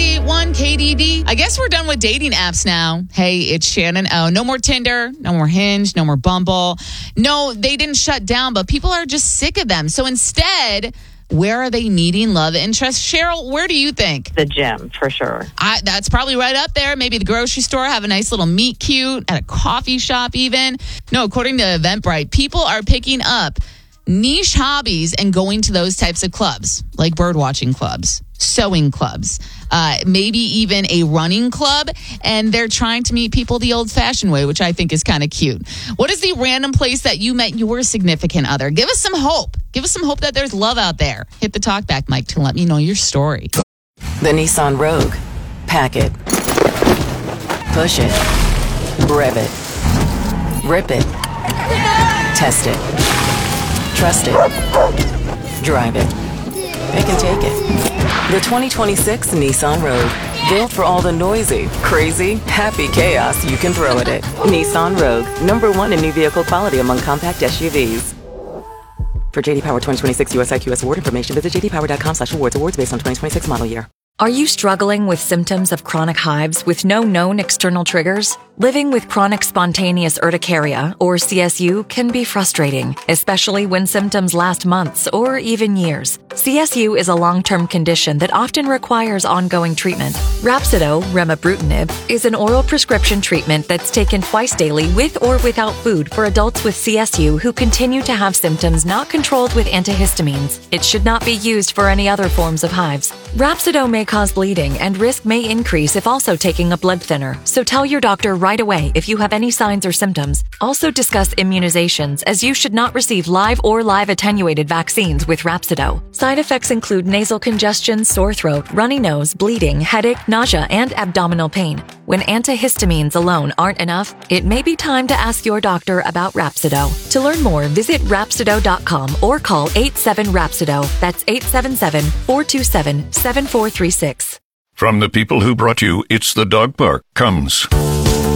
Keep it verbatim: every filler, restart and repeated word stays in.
ninety-eight point one K D D. I guess we're done with dating apps now. Hey, it's Shannon O. No more Tinder, no more Hinge, no more Bumble. No, they didn't shut down, but people are just sick of them. So instead, where are they meeting love interest? Cheryl, where do you think? The gym, for sure. I, that's probably right up there. Maybe the grocery store, have a nice little meet cute, at a coffee shop even. No, according to Eventbrite, people are picking up niche hobbies and going to those types of clubs, like bird watching clubs, sewing clubs, uh, maybe even a running club. And they're trying to meet people the old-fashioned way, which I think is kind of cute. What is the random place that you met your significant other? Give us some hope. Give us some hope that there's love out there. Hit the talkback mic to let me know your story. The Nissan Rogue. Pack it. Push it. Rev it. Rip it. Test it. Trust it. Drive it. It can take it. The twenty twenty-six Nissan Rogue. Built for all the noisy, crazy, happy chaos you can throw at it. Nissan Rogue. Number one in new vehicle quality among compact S U Vs. For J D Power twenty twenty-six U S I Q S award information, visit j d power dot com slash awards. Awards based on twenty twenty-six model year. Are you struggling with symptoms of chronic hives with no known external triggers? Living with chronic spontaneous urticaria, or C S U, can be frustrating, especially when symptoms last months or even years. C S U is a long-term condition that often requires ongoing treatment. Rhapsido, remibrutinib, is an oral prescription treatment that's taken twice daily with or without food for adults with C S U who continue to have symptoms not controlled with antihistamines. It should not be used for any other forms of hives. Rhapsido may cause bleeding, and risk may increase if also taking a blood thinner, so tell your doctor right away if you have any signs or symptoms. Also discuss immunizations, as you should not receive live or live attenuated vaccines with Rhapsido. Side effects include nasal congestion, sore throat, runny nose, bleeding, headache, nausea, and abdominal pain. When antihistamines alone aren't enough, it may be time to ask your doctor about Rhapsido. To learn more, visit Rhapsido dot com or call eight seven Rhapsido. That's eight seven seven, four two seven, seven four three six. From the people who brought you It's the Dog Park comes